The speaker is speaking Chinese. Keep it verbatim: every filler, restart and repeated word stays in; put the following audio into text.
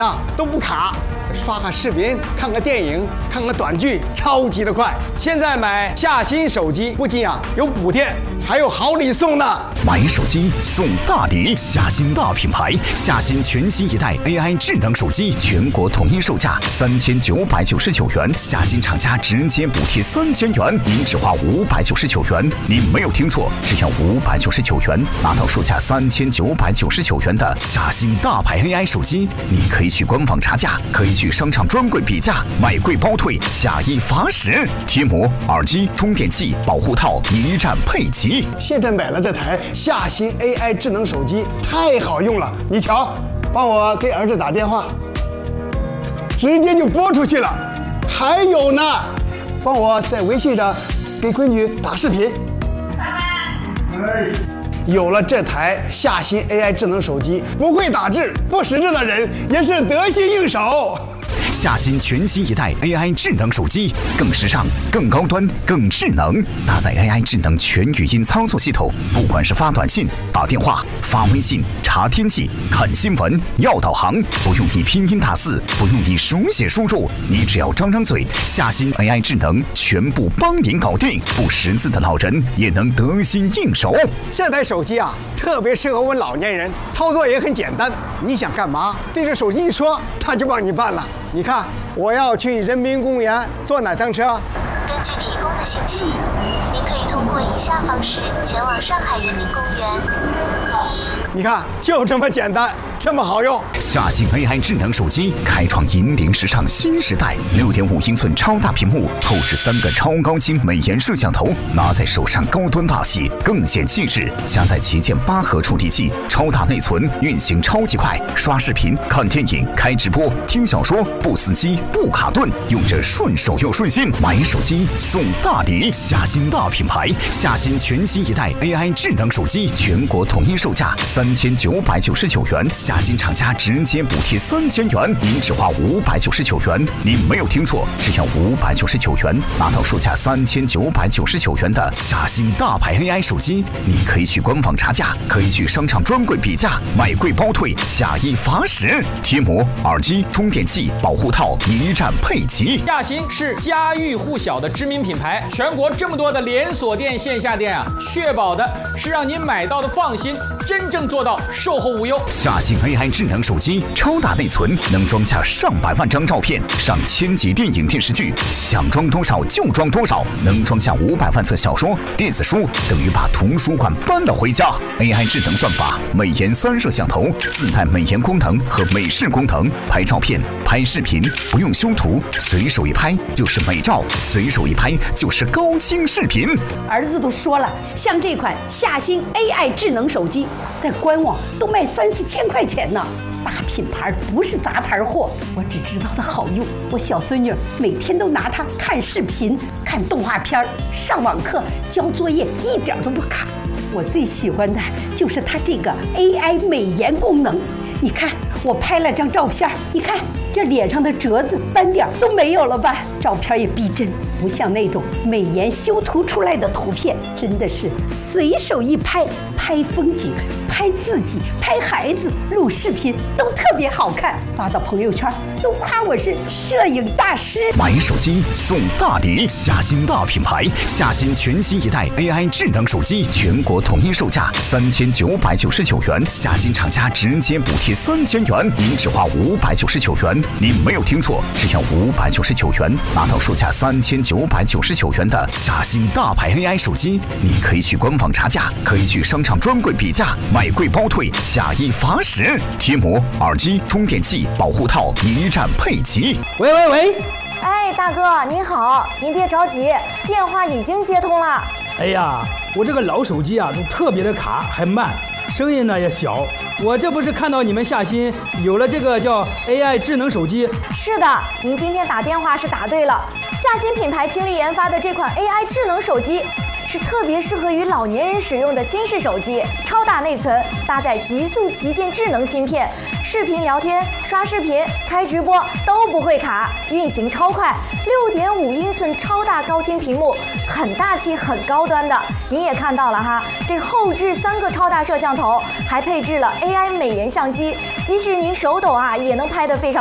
啊都不卡，刷个视频、看个电影、看个短剧，超级的快。现在买夏新手机，不仅啊有补贴，还有好礼送呢。 买手机送大礼，夏新大品牌，夏新全新一代 A I 智能手机，全国统一售价三千九百九十九元，夏新厂家直接补贴三千元，您只花五百九十九元。您没有听错，只要五百九十九元，拿到售价三千九百九十九元的夏新大牌 A I 手机。你可以去官网查价，可以去商场专柜比价，买贵包退，假一罚十。贴膜、耳机、充电器、保护套一站配齐。 现在买了这台夏新 A I 智能手机，太好用了。你瞧，帮我给儿子打电话，直接就拨出去了。还有呢，帮我在微信上给闺女打视频。哎，有了这台夏新 A I 智能手机，不会打字、不识字的人也是得心应手。 夏新全新一代 A I 智能手机，更时尚、更高端、更智能，搭载 A I 智能全语音操作系统，不管是发短信、打电话、发微信、查天气、看新闻、要导航，不用你拼音打字，不用你手写输入，你只要张张嘴，夏新 A I 智能全部帮您搞定，不识字的老人也能得心应手。 这台手机啊，特别适合我们老年人，操作也很简单。你想干嘛，对着手机一说，它就帮你办了。你看，我要去人民公园坐哪趟车？ 根据提供的信息，您可以通过以下方式前往上海人民公园。一， 你看，就这么简单，这么好用。 夏新 A I 智能手机开创引领时尚新时代，六点五英寸超大屏幕，后置三个超高清美颜摄像头，拿在手上高端大气，更显气质。加载旗舰八核处理器，超大内存，运行超级快，刷视频、看电影、开直播、听小说，不死机、不卡顿，用着顺手又顺心。买手机送大礼，夏新大品牌，夏新全新一代 A I 智能手机，全国统一售价三千九百九十九元，夏新厂家直接补贴三千元，您只花五百九十九元。您没有听错，只要五百九十九元，拿到售价三千九百九十九元的夏新大牌 A I 手机。你可以去官网查价，可以去商场专柜比价，买贵包退，假一罚十。贴膜、耳机、充电器、保护套一站配齐。 夏新是家喻户晓的知名品牌，全国这么多的连锁店、线下店啊，确保的是让您买到的放心，真正做到售后无忧。 夏新 A I 智能手机，超大内存，能装下上百万张照片，上千集电影电视剧，想装多少就装多少，能装下五百万册小说、电子书，等于把图书馆搬了回家。A I 智能算法，美颜三摄像头，自带美颜功能和美视功能，拍照片、拍视频不用修图，随手一拍就是美照，随手一拍就是高清视频。 儿子都说了，像这款夏新 A I 智能手机，在官网都卖三四千块钱呢。大品牌不是杂牌货，我只知道它好用。我小孙女每天都拿它看视频、看动画片、上网课、交作业，一点都不卡。我最喜欢的就是它这个 A I 美颜功能。你看，我拍了张照片，你看这脸上的褶子、斑点都没有了吧？照片也逼真，不像那种美颜修图出来的图片，真的是随手一拍，拍风景、拍自己、拍孩子、录视频都特别好看，发到朋友圈都夸我是摄影大师。 买手机送大礼，夏新大品牌，夏新全新一代 A I 智能手机，全国统一售价三千九百九十九元，夏新厂家直接补贴三千元，您只花五百九十九元。您没有听错，只要五百九十九元，拿到售价三千九百九十九元的夏新大牌 A I 手机。你可以去官网查价，可以去商场专柜比价，买贵包退，假一罚十。贴膜、耳机、充电器、保护套一站配齐。 喂喂喂！ 哎，大哥您好，您别着急，电话已经接通了。 哎呀，我这个老手机啊，就特别的卡，还慢，声音呢也小。我这不是看到你们夏新有了这个叫 A I 智能手机？ 是的，您今天打电话是打对了。夏新品牌倾力研发的这款 A I 智能手机， 是特别适合于老年人使用的新式手机，超大内存，搭载极速旗舰智能芯片，视频聊天、刷视频、开直播都不会卡，运行超快。六点五英寸超大高清屏幕，很大气、很高端的。您也看到了哈，这后置三个超大摄像头，还配置了 A I 美颜相机，即使您手抖啊，也能拍得非常。